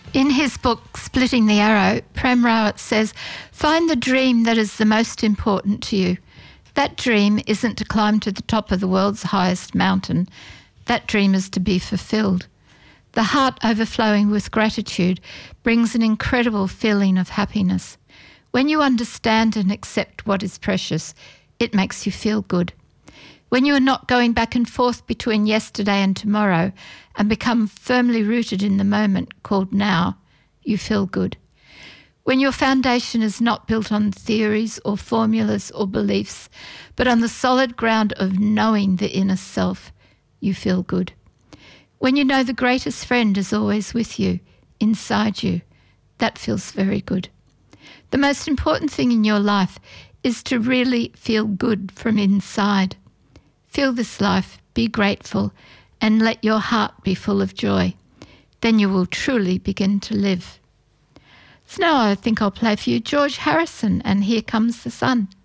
In his book, Splitting the Arrow, Prem Rawat says, find the dream that is the most important to you. That dream isn't to climb to the top of the world's highest mountain. That dream is to be fulfilled. The heart overflowing with gratitude brings an incredible feeling of happiness. When you understand and accept what is precious, it makes you feel good. When you are not going back and forth between yesterday and tomorrow and become firmly rooted in the moment called now, you feel good. When your foundation is not built on theories or formulas or beliefs, but on the solid ground of knowing the inner self, you feel good. When you know the greatest friend is always with you, inside you, that feels very good. The most important thing in your life is to really feel good from inside. Feel this life, be grateful, and let your heart be full of joy. Then you will truly begin to live. So now I think I'll play for you George Harrison and Here Comes the Sun.